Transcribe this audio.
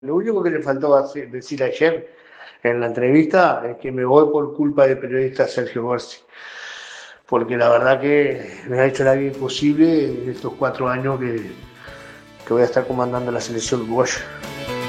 Lo único que le faltó decir ayer en la entrevista es que me voy por culpa del periodista Sergio Gorsi, porque la verdad que me ha hecho la vida imposible en estos 4 años que voy a estar comandando la selección uruguaya.